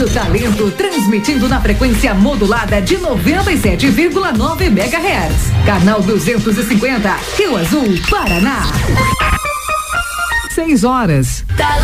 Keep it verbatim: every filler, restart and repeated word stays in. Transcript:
Rádio Talento, transmitindo na frequência modulada de noventa e sete vírgula nove megahertz. Canal duzentos e cinquenta, Rio Azul, Paraná. Seis horas.